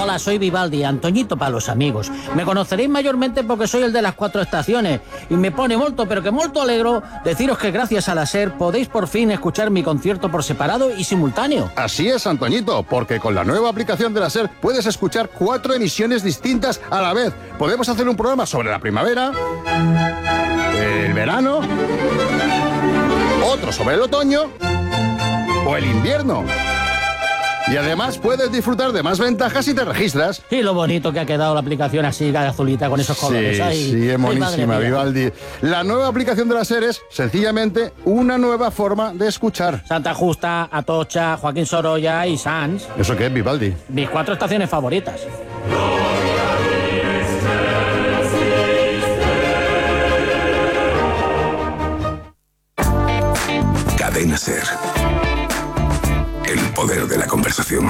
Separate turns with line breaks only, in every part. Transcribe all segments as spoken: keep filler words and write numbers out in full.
Hola, soy Vivaldi, Antoñito para los amigos. Me conoceréis mayormente porque soy el de las cuatro estaciones y me pone molto, pero que molto alegro deciros que gracias a la SER podéis por fin escuchar mi concierto por separado y simultáneo.
Así es, Antoñito, porque con la nueva aplicación de la SER puedes escuchar cuatro emisiones distintas a la vez. Podemos hacer un programa sobre la primavera, el verano, otro sobre el otoño o el invierno. Y además puedes disfrutar de más ventajas si te registras.
Y lo bonito que ha quedado la aplicación así, azulita, con esos colores.
Sí,
Ay,
sí, es monísima,
ay,
Vivaldi. La nueva aplicación de la SER es sencillamente una nueva forma de escuchar.
Santa Justa, Atocha, Joaquín Sorolla y Sanz.
¿Eso qué es, Vivaldi?
Mis cuatro estaciones favoritas.
Cadena SER. El poder de la conversación.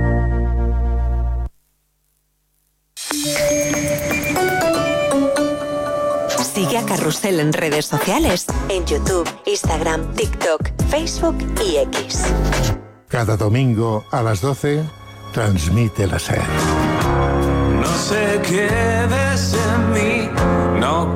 Sigue a Carrusel en redes sociales, en YouTube, Instagram, TikTok, Facebook y X.
Cada domingo a las doce, transmite la SER.
No sé qué ves en mí, no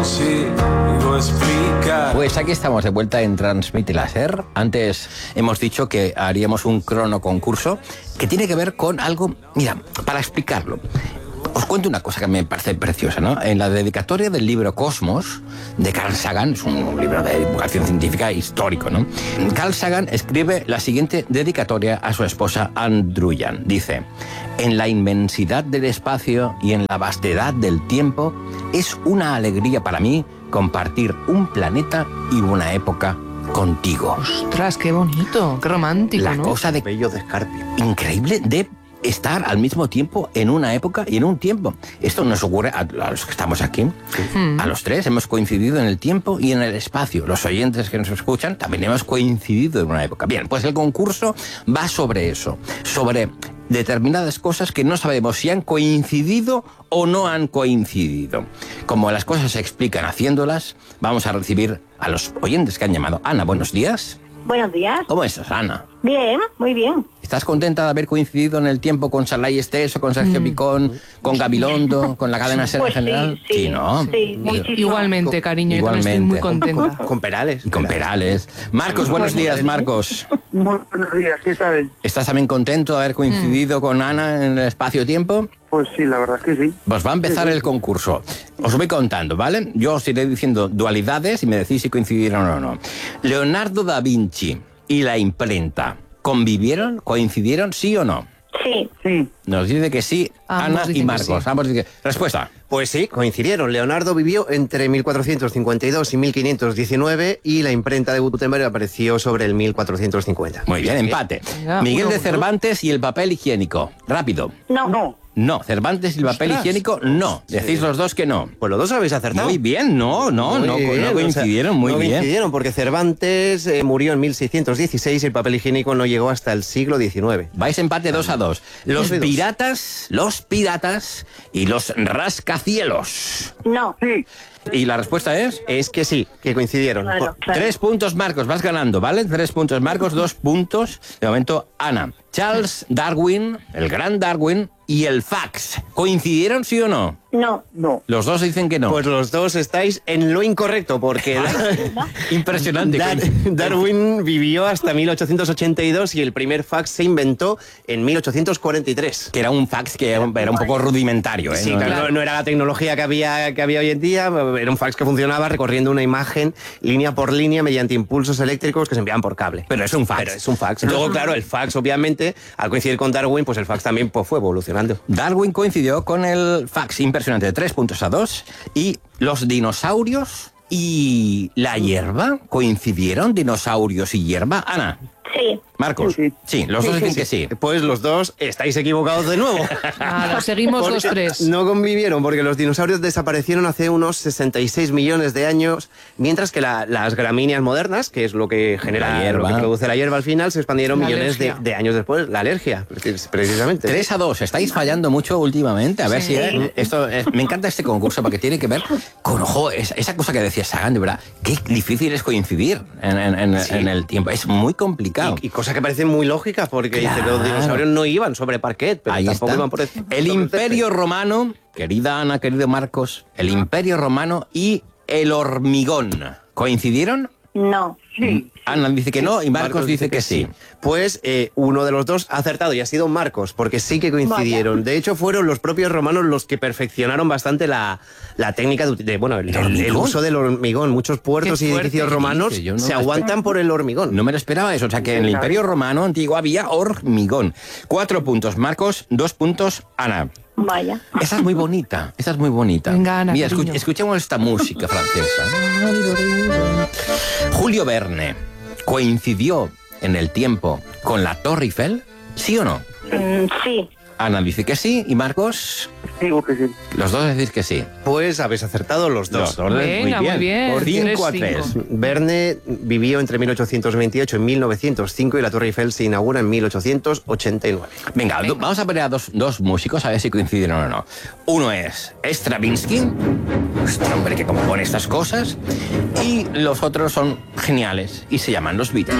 consigo explicar.
Pues aquí estamos de vuelta en Transmite la SER. Antes hemos dicho que haríamos un crono concurso que tiene que ver con algo... Mira, para explicarlo, os cuento una cosa que me parece preciosa, ¿no? En la dedicatoria del libro Cosmos, de Carl Sagan, es un libro de divulgación científica histórico, ¿no? Carl Sagan escribe la siguiente dedicatoria a su esposa Ann Druyan. Dice: en la inmensidad del espacio y en la vastedad del tiempo, es una alegría para mí compartir un planeta y una época contigo.
Ostras, qué bonito, qué romántico,
La
¿no?
cosa de
Bello de Escarpio.
increíble de estar al mismo tiempo en una época y en un tiempo. Esto nos ocurre a, a los que estamos aquí,
Mm.
a los tres hemos coincidido en el tiempo y en el espacio. Los oyentes que nos escuchan también hemos coincidido en una época. Bien, pues el concurso va sobre eso, sobre determinadas cosas que no sabemos si han coincidido o no han coincidido. Como las cosas se explican haciéndolas, vamos a recibir a los oyentes que han llamado. Ana, buenos días.
Buenos días.
¿Cómo estás, Ana?
Bien, muy bien.
¿Estás contenta de haber coincidido en el tiempo con Salai Esteso, con Sergio Picón, con Gabilondo, con la cadena SER
Pues
en general?
sí, sí,
¿no?
sí, muchísimo.
Igualmente, cariño, yo también estoy muy contenta.
Con Perales.
Y con Perales. Marcos, buenos días, Marcos.
Muy buenos días, ¿qué tal?
¿Estás también contento de haber coincidido con Ana en el espacio-tiempo?
Pues sí, la verdad es que sí.
Pues va a empezar el concurso. Os voy contando, ¿vale? Yo os iré diciendo dualidades y me decís si coincidieron o no. Leonardo da Vinci y la imprenta, ¿convivieron? ¿Coincidieron? ¿Sí o no?
Sí.
Sí.
Nos dice que sí,
Ambos
Ana y
dicen que
Marcos.
sí.
Ambos dicen que... Respuesta.
Pues sí, coincidieron. Leonardo vivió entre mil cuatrocientos cincuenta y dos y mil quinientos diecinueve y la imprenta de Gutenberg apareció sobre el mil cuatrocientos cincuenta.
Muy bien, empate.
Venga,
Miguel
uno,
de
uno.
Cervantes y el papel higiénico. Rápido.
No.
No.
No, Cervantes y el papel
Ostras.
higiénico, no. Decís los dos que no.
Pues los dos habéis acertado.
Muy bien, no, no,
Muy
no,
bien,
no
o
coincidieron,
sea,
muy
no
bien.
coincidieron porque Cervantes eh, murió en mil seiscientos dieciséis y el papel higiénico no llegó hasta el siglo diecinueve.
Vais empate dos a dos. Los
Dos y dos.
piratas, los piratas y los rascacielos.
No.
Sí.
Y la respuesta es...
Es que sí, que coincidieron.
Claro, claro.
Tres puntos, Marcos, vas ganando, ¿vale? Tres puntos, Marcos, dos puntos. De momento, Ana. Charles Darwin, el gran Darwin, y el fax. ¿Coincidieron, sí o no?
No.
No.
Los dos dicen que no.
Pues los dos estáis en lo incorrecto porque
Impresionante.
Dar- Darwin vivió hasta mil ochocientos ochenta y dos y el primer fax se inventó en mil ochocientos cuarenta y tres.
Que era un fax que era un poco rudimentario, ¿eh?
Sí,
No
claro,
era-
no, no era la tecnología que había, que había hoy en día, era un fax que funcionaba recorriendo una imagen línea por línea mediante impulsos eléctricos que se enviaban por cable.
Pero es un fax.
Pero es un fax. Luego, claro, el fax, obviamente, al coincidir con Darwin, pues el fax también pues, fue evolucionando.
Darwin coincidió con el fax, impresionante, de tres puntos a dos. Y los dinosaurios y la hierba, ¿coincidieron dinosaurios y hierba? Ana,
Sí.
Marcos,
Sí,
sí, los dos dicen que sí.
Pues los dos estáis equivocados de nuevo.
Ahora, seguimos
Porque
los tres.
No convivieron porque los dinosaurios desaparecieron hace unos sesenta y seis millones de años, mientras que la- las gramíneas modernas, que es lo que genera
La hierba.
lo que produce la hierba al final, se expandieron
La
millones de,
alergia.
de años después. La alergia, precis- precisamente.
Tres a dos, estáis fallando mucho últimamente. A ver
Sí.
si eh, esto eh, me encanta este concurso porque tiene que ver con, ojo, esa, esa cosa que decía Sagan, de verdad, qué difícil es coincidir en, en- en-
Sí.
en el tiempo. Es muy complicado. complicado.
Y, y cosa que parece muy lógica, porque
Claro.
dice, los dinosaurios no iban sobre parquet, pero
Ahí
tampoco
está.
iban por el,
El
sobre
Imperio
césped.
Romano, querida Ana, querido Marcos, el Imperio Romano y el hormigón. ¿Coincidieron?
No.
Sí.
Ana dice que no y Marcos, dice que sí.
Pues eh, uno de los dos ha acertado y ha sido Marcos, porque sí que coincidieron. De hecho, fueron los propios romanos los que perfeccionaron bastante la, la técnica de, de, bueno, el,
¿El
el- el
hormigón?
uso del hormigón. Muchos puertos
Qué
y
fuerte.
edificios romanos
Dice, yo no
se
me
aguantan por el hormigón.
No me lo esperaba eso. O sea, que en el Imperio Romano antiguo había hormigón. Cuatro puntos Marcos, dos puntos Ana.
Vaya.
Esa es muy bonita, esa es muy bonita.
Venga, Ana,
Mira,
cariño.
escuch- escuchemos esta música francesa. Julio Verne coincidió en el tiempo con la Torre Eiffel, ¿sí o no?
Mm, sí.
Ana dice que sí y Marcos,
Digo que sí.
los dos decís que sí.
Pues habéis acertado los dos.
Los dos,
Venga, muy bien.
Por cinco a
Tres,
tres.
cinco.
Verne vivió entre mil ochocientos veintiocho y mil novecientos cinco y la Torre Eiffel se inaugura en mil ochocientos ochenta y nueve.
Venga, do- vamos a poner a dos, dos músicos a ver si coincidieron o no. Uno es Stravinsky, este hombre que compone estas cosas, y los otros son geniales y se llaman los Beatles.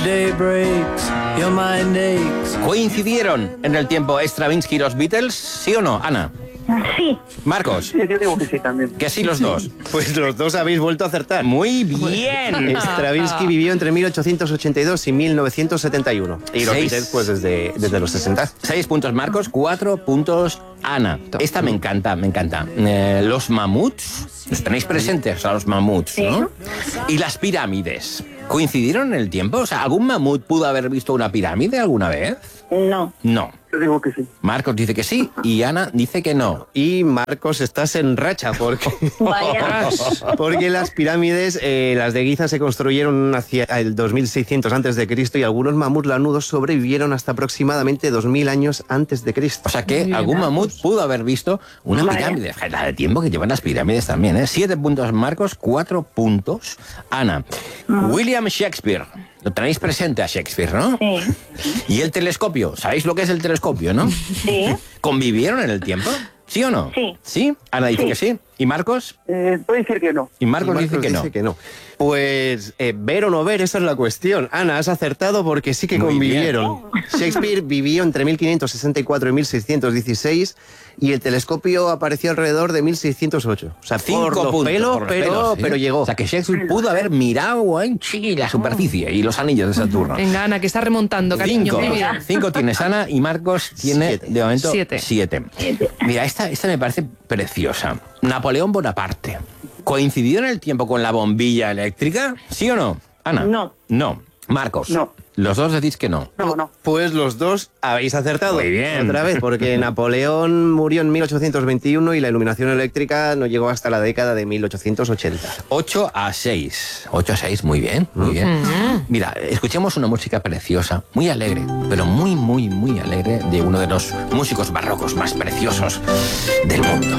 ¿Coincidieron en el tiempo Stravinsky y los Beatles? ¿Sí o no, Ana?
Sí.
Marcos,
Sí, yo digo que sí también.
que sí los dos.
Pues los dos habéis vuelto a acertar.
Muy bien.
Stravinsky vivió entre mil ochocientos ochenta y dos y mil novecientos setenta y uno. Y los
Seis.
Beatles, pues desde, desde los sesenta.
Seis puntos Marcos, cuatro puntos Ana. Esta me encanta, me encanta. Eh, los mamuts, ¿los tenéis presentes a los mamuts, no? Y las pirámides. ¿Coincidieron en el tiempo? O sea, ¿algún mamut pudo haber visto una pirámide alguna vez?
No.
No.
Yo digo que sí.
Marcos dice que sí y Ana dice que no.
Y Marcos, estás en racha porque,
Vaya.
porque las pirámides, eh, las de Giza, se construyeron hacia el dos mil seiscientos antes de Cristo y algunos mamuts lanudos sobrevivieron hasta aproximadamente dos mil años antes de Cristo.
O sea que algún mamut pudo haber visto una
Vaya.
pirámide. La de tiempo que llevan las pirámides también, ¿eh? Siete puntos Marcos, cuatro puntos Ana. William Shakespeare. Lo tenéis presente a Shakespeare, ¿no?
Sí.
Y el telescopio. ¿Sabéis lo que es el telescopio, no?
Sí.
¿Convivieron en el tiempo? ¿Sí o no?
Sí.
¿Sí? Ana dice
Sí.
que sí. ¿Y Marcos?
Eh, puede decir que no.
Y Marcos,
Y
dice, que,
dice
no.
que no. Pues eh, ver o no ver, esa es la cuestión. Ana, has acertado porque sí que
Muy
convivieron. Shakespeare vivió entre mil quinientos sesenta y cuatro y mil seiscientos dieciséis y el telescopio apareció alrededor de mil seiscientos ocho. O sea,
Cinco
por los
puntos.
pelos,
por los
pero,
pelos, ¿sí?
pero llegó.
O sea que Shakespeare pudo haber mirado en sí, la superficie y los anillos de Saturno.
Venga, Ana, que está remontando, cariño.
Cinco.
Muy bien.
Cinco tienes Ana y Marcos tiene
Siete.
de momento
Siete.
siete. Mira, esta, esta me parece preciosa. Napoleón Bonaparte. ¿Coincidió en el tiempo con la bombilla eléctrica? ¿Sí o no? Ana.
No.
No. Marcos.
No.
Los dos decís que no.
No, no.
Pues los dos habéis acertado.
Muy bien.
Otra vez, porque Napoleón murió en mil ochocientos veintiuno y la iluminación eléctrica no llegó hasta la década de mil ochocientos ochenta.
ocho a seis. ocho a seis, muy bien, muy bien. Mira, escuchemos una música preciosa, muy alegre, pero muy, muy, muy alegre, de uno de los músicos barrocos más preciosos del mundo.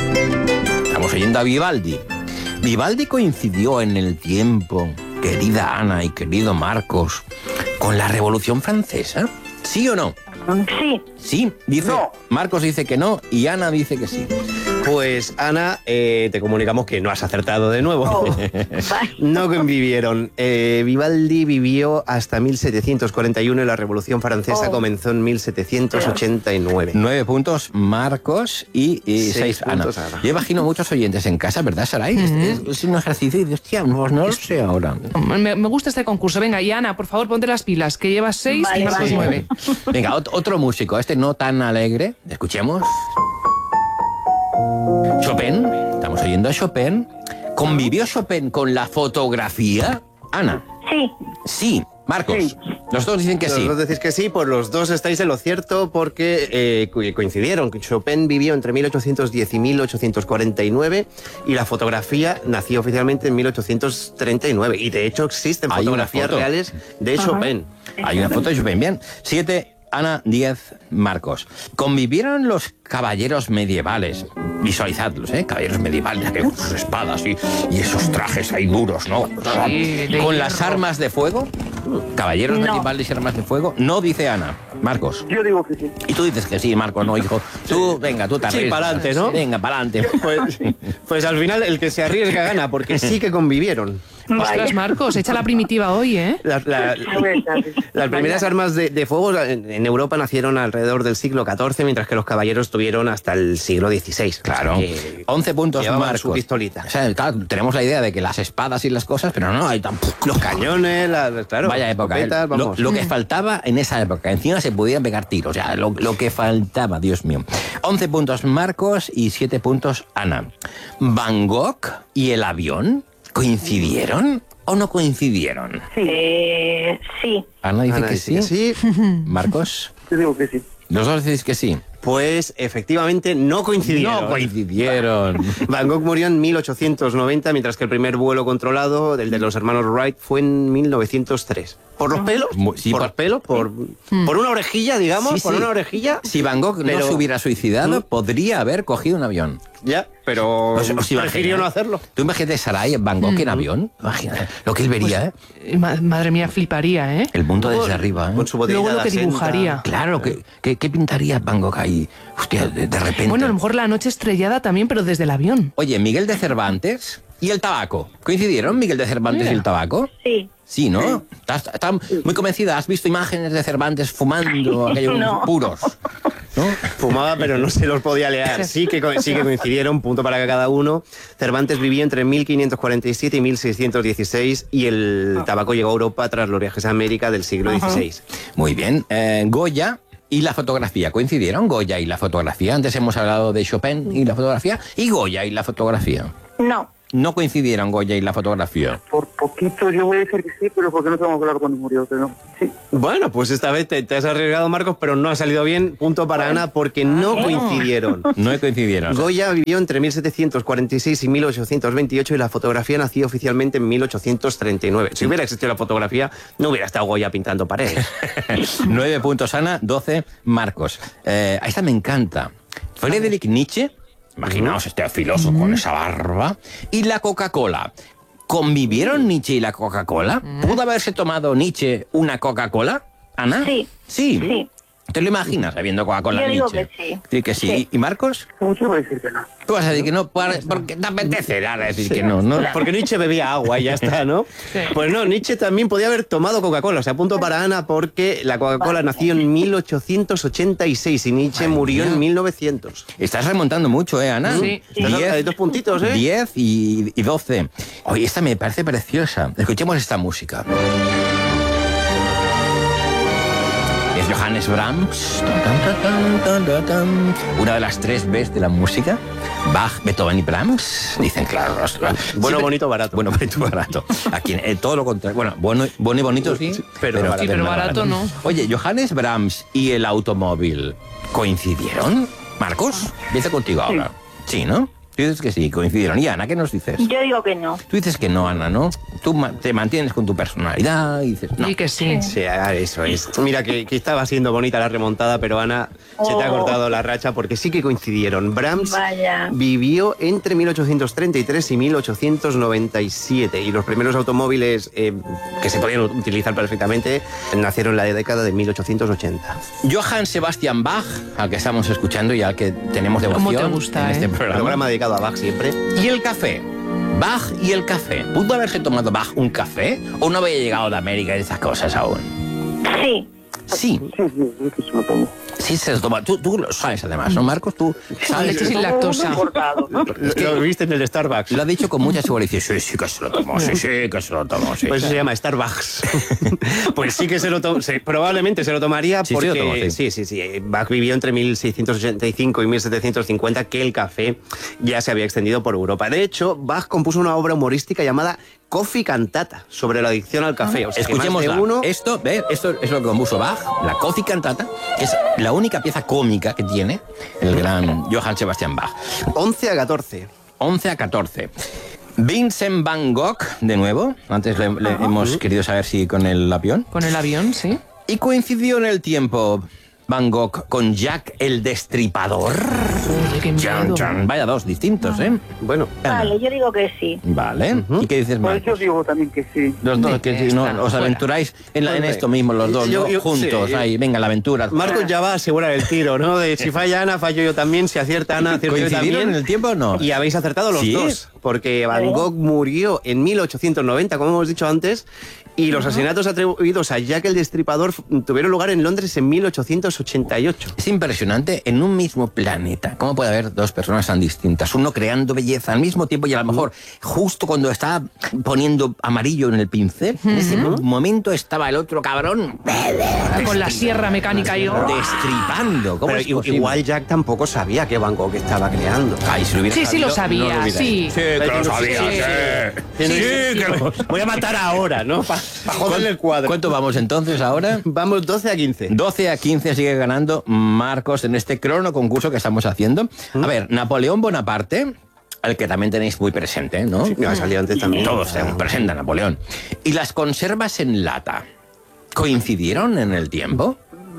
Estamos oyendo a Vivaldi. Vivaldi coincidió en el tiempo, querida Ana y querido Marcos, con la Revolución Francesa. ¿Sí o no?
Sí.
Sí, dice.
No.
Marcos dice que no y Ana dice que sí.
Pues Ana, eh, te comunicamos que no has acertado de nuevo.
Oh, vaya.
No convivieron. Eh, Vivaldi vivió hasta mil setecientos cuarenta y uno y la Revolución Francesa
Oh.
comenzó en mil setecientos ochenta y nueve.
Nueve puntos Marcos y, y
Seis
seis Ana.
puntos, Ana.
Yo imagino muchos oyentes en casa, ¿verdad, Saray? Es- es, es un ejercicio y dices, hostia, pues no lo sé ahora.
Me, me gusta este concurso. Venga, y Ana, por favor, ponte las pilas, que llevas seis
Vale,
y Marcos
vale.
nueve.
Venga, ot- otro músico, este no tan alegre. Escuchemos. Chopin, estamos oyendo a Chopin. ¿Convivió Chopin con la fotografía? Ana.
Sí.
Sí. Marcos.
Sí.
Los dos dicen que
Los
sí.
dos decís que sí, pues los dos estáis en lo cierto porque eh, co- coincidieron. Chopin vivió entre mil ochocientos diez y mil ochocientos cuarenta y nueve y la fotografía nació oficialmente en mil ochocientos treinta y nueve. Y de hecho existen
Hay una
fotografías
foto.
reales de Chopin.
Hay una foto de Chopin, bien. Siete, Ana, diez, Marcos. ¿Convivieron los caballeros medievales? Visualizadlos, ¿eh? Caballeros medievales, que con sus espadas y, y esos trajes ahí duros, ¿no?
Sí, de
¿Con las
hierro.
armas de fuego? ¿Caballeros
No.
medievales y armas de fuego? No, dice Ana. Marcos.
Yo digo que sí.
Y tú dices que sí, Marcos, no, hijo. Tú, venga, tú te
Sí,
arriesgas.
pa'lante, ¿no?
Venga, para adelante.
Pues, pues al final el que se arriesga gana porque sí que convivieron.
Ostras, Marcos, echa la primitiva hoy, ¿eh?
La- la- las primeras armas de, de fuego en, en Europa nacieron alrededor del siglo catorce, mientras que los caballeros tuvieron hasta el siglo dieciséis.
Claro.
Que
once puntos,
llevaban
Marcos.
su pistolita.
O sea, claro, tenemos la idea de que las espadas y las cosas, pero no, hay tampoco.
Los cañones, la- claro.
Vaya época. ¿eh?
escopetas,
Lo,
vamos.
lo que faltaba en esa época. Encima se podían pegar tiros. Ya, lo, lo que faltaba, Dios mío. once puntos Marcos y siete puntos Ana. ¿Van Gogh y el avión coincidieron o no coincidieron?
Eh, sí.
Ana dice
Ana
que
dice
sí.
que sí.
Marcos.
Yo digo que sí.
Los dos decís que sí.
Pues efectivamente no coincidieron.
No coincidieron.
Van Gogh murió en mil ochocientos noventa, mientras que el primer vuelo controlado, el de los hermanos Wright, fue en mil novecientos tres. ¿Por los pelos?
Mu- sí,
por,
por-
los pelos, por, por una orejilla, digamos,
Sí,
por
sí.
una orejilla.
Si Van Gogh no
Pero-
se hubiera suicidado,
¿Mm?
podría haber cogido un avión.
Ya, pero
Pues, os
prefirió
imagináis.
no hacerlo.
Tú imagínate Sarai Van Gogh en avión. Imagínate lo que él vería, ¿eh?
Eh, ma- Madre mía, fliparía, ¿eh?
El mundo
Luego-
desde arriba, ¿eh?
Con su botellita
Luego lo
de
que
absenta.
dibujaría.
Claro, ¿qué, qué, qué pintaría Van Gogh ahí? Hostia, de, de repente.
Bueno, a lo mejor la noche estrellada también, pero desde el avión.
Oye, Miguel de Cervantes y el tabaco. ¿Coincidieron Miguel de Cervantes
Mira.
y el tabaco?
Sí.
Sí, ¿no? Estás, estás muy convencida. ¿Has visto imágenes de Cervantes fumando aquellos
No.
puros? ¿No?
Fumaba, pero no se los podía leer. Sí que, co- sí que coincidieron, punto para cada uno. Cervantes vivía entre mil quinientos cuarenta y siete y mil seiscientos dieciséis y el tabaco llegó a Europa tras los viajes a América del siglo dieciséis.
Muy bien. Eh, Goya y la fotografía. ¿Coincidieron Goya y la fotografía? Antes hemos hablado de Chopin y la fotografía. ¿Y Goya y la fotografía?
No.
No coincidieron Goya y la fotografía.
Por poquito yo voy a decir que sí, pero porque no tengo claro cuándo murió, pero sí.
Bueno, pues esta vez te, te has arriesgado, Marcos, pero no ha salido bien. Punto para Ana, porque no coincidieron.
No coincidieron.
Goya vivió entre mil setecientos cuarenta y seis y mil ochocientos veintiocho y la fotografía nació oficialmente en mil ochocientos treinta y nueve. Si hubiera existido la fotografía, no hubiera estado Goya pintando paredes.
Nueve puntos Ana, doce Marcos. Eh, a esta me encanta. Friedrich Nietzsche, imaginaos este filósofo con esa barba, y la Coca-Cola. ¿Convivieron Nietzsche y la Coca-Cola? ¿Pudo haberse tomado Nietzsche una Coca-Cola, Ana?
Sí.
Sí.
Sí.
¿Te lo imaginas bebiendo Coca-Cola
Yo digo
Nietzsche?
que sí.
Sí, que sí.
Sí.
¿Y Marcos?
Yo voy a decir que no.
Tú vas a decir que no, por- porque te apetece ahora decir que no, ¿no?
Porque Nietzsche bebía agua y ya está, ¿no? Pues no, Nietzsche también podía haber tomado Coca-Cola. O sea, punto para Ana porque la Coca-Cola nació en mil ochocientos ochenta y seis y Nietzsche murió en mil novecientos.
Estás remontando mucho, ¿eh, Ana?
Sí.
Estás a- hay dos puntitos, ¿eh?
diez y, y doce. Oye, esta me parece preciosa. Escuchemos esta música. Es Johannes Brahms. Tan, tan, tan, tan, tan. Una de las tres Bs de la música. Bach, Beethoven y Brahms. Dicen, claro. los-
Bueno,
siempre-
bonito, barato.
Bueno, bonito, barato. Aquí, eh, todo lo contrario. Bueno, bueno, bueno y bonito sí,
pero barato.
Sí, pero barato no.
Oye, Johannes Brahms y el automóvil, ¿coincidieron? Marcos, empieza contigo ahora. Sí, ¿no? Tú dices que sí, coincidieron. Y Ana, ¿qué nos dices?
Yo digo que no.
Tú dices que no, Ana, ¿no? Tú ma- te mantienes con tu personalidad y dices, no.
Y que sí.
Sí, ah, eso es. Mira que, que estaba siendo bonita la remontada, pero Ana se te ha
Oh.
cortado la racha porque sí que coincidieron. Brahms
Vaya.
vivió entre mil ochocientos treinta y tres y mil ochocientos noventa y siete y los primeros automóviles eh, que se podían utilizar perfectamente nacieron en la década de mil ochocientos ochenta.
Johann Sebastian Bach, al que estamos escuchando y al que tenemos devoción
¿Cómo te gusta,
en este
eh?
programa.
Programa dedicado a Bach siempre.
Y el café. Bach y el café. ¿Pudo haberse tomado Bach un café o no había llegado de América y esas cosas aún?
Sí.
Sí,
Sí, sí, sí, que se lo tomo.
sí se lo toma. Tú, tú lo sabes además, ¿no, Marcos? Tú sabes.
Leche sin lactosa.
Cortado, ¿no?
Lo viste en el Starbucks.
Lo ha dicho con mucha seguridad. Dice, sí, sí que se lo tomó, sí, sí que se lo tomó, sí.
Pues eso se llama Starbucks. Pues sí que se lo to- se- probablemente se lo tomaría
Sí, sí
porque
lo tomó, sí.
sí, sí, sí. Bach vivió entre mil seiscientos ochenta y cinco y mil setecientos cincuenta que el café ya se había extendido por Europa. De hecho, Bach compuso una obra humorística llamada Coffee Cantata sobre la adicción al café. O sea, que más de
Escuchémosla.
uno
Esto, ¿ves? Esto es lo que compuso Bach, la Coffee Cantata, que es la única pieza cómica que tiene el gran Johann Sebastian Bach.
once a catorce.
once a catorce. Vincent Van Gogh, de nuevo. Antes le, le hemos querido saber si con el avión.
Con el avión, sí.
Y coincidió en el tiempo Van Gogh con Jack el Destripador?
Oye, qué
Chan,
miedo.
chan. Vaya dos distintos, ¿eh?
Bueno,
Vale, yo digo que sí.
Vale.
Ujú.
¿Y qué dices,
Pues
Marcos?
yo digo también que sí.
Los dos, que si no,
Está,
os
fuera.
aventuráis en, la- en
Hombre.
esto mismo, los dos,
Yo-
¿no?
yo-
juntos,
sí.
ahí, venga, la aventura.
Marcos ya va a asegurar el tiro, ¿no? De si falla Ana, fallo yo también, si acierta Ana, acierto yo
¿Coincidieron
también.
en el tiempo o no?
Y habéis acertado los
¿Sí?
dos, porque Van Gogh murió en mil ochocientos noventa, como hemos dicho antes, y los asesinatos atribuidos a Jack el Destripador f- tuvieron lugar en Londres en mil ochocientos ochenta y ocho.
Es impresionante, en un mismo planeta, ¿cómo puede haber dos personas tan distintas? Uno creando belleza al mismo tiempo y a lo mejor justo cuando está poniendo amarillo en el pincel, en ese momento estaba el otro cabrón
Con la sierra mecánica y...
destripando. ¿Cómo
Pero
es
i-
posible?
igual Jack tampoco sabía que Van Gogh estaba creando.
Ay, si lo hubiera
Sí, sí lo
sabido, no
sabía,
hubiera
sí.
hecho.
Sí, que lo
sabía,
sí,
sí.
Sí,
Sí,
que
sí,
lo- voy a matar ahora, ¿no? Para joderle el cuadro.
¿Cuánto vamos entonces ahora?
Vamos doce a quince.
doce a quince sigue ganando Marcos en este crono concurso que estamos haciendo. A ver, Napoleón Bonaparte, al que también tenéis muy presente, ¿no?
Sí, me ha salido antes también.
Todos tenemos presente a Napoleón. ¿Y las conservas en lata coincidieron en el tiempo?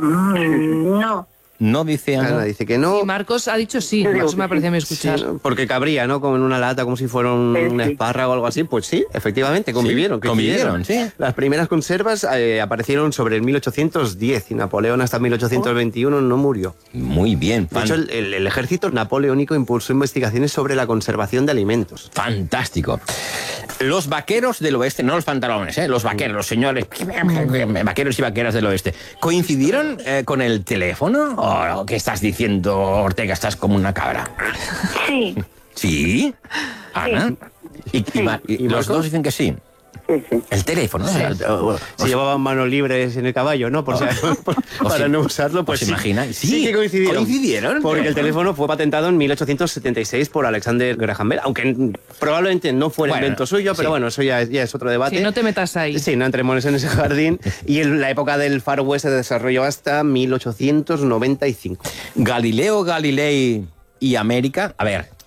Mm, no.
No dice
Ana
Ana.
dice que no.
Y Marcos ha dicho sí.
Yo digo
Marcos me
que
parecía me
Sí,
escuchar.
¿no? Porque cabría, ¿no? Como en una lata, como si fuera un,
Sí,
un
sí.
espárrago o algo así. Pues sí, efectivamente, convivieron.
Sí, convivieron, sí.
Las primeras conservas eh, aparecieron sobre el mil ochocientos diez y Napoleón hasta mil ochocientos veintiuno no murió.
Muy bien.
De hecho, el, el- el ejército napoleónico impulsó investigaciones sobre la conservación de alimentos.
Fantástico. Los vaqueros del oeste, no los pantalones, ¿eh? Los vaqueros, los señores, vaqueros y vaqueras del oeste, ¿coincidieron eh, con el teléfono? ¿O qué estás diciendo, Ortega? Estás como una cabra.
Sí.
¿Sí? ¿Ana? Y, y
Sí.
Ma- y
¿Y
los
Marcos?
dos dicen que sí.
Sí, sí.
El teléfono, ¿no? O- o-
Si llevaban manos libres en el caballo, ¿no? Por si- por- para
os-
no usarlo, pues
¿os
sí.
imagináis?
Sí,
Sí,
que coincidieron.
coincidieron.
Porque el teléfono fue patentado en mil ochocientos setenta y seis por Alexander Graham Bell, aunque mm, probablemente no fuera
Bueno,
invento suyo, pero
sí.
bueno, eso ya, es- ya es otro debate.
Sí, no te metas ahí.
Sí, no entremos en ese jardín. Y en la época del Far West se desarrolló hasta mil ochocientos noventa y cinco.
Galileo Galilei y América. A ver,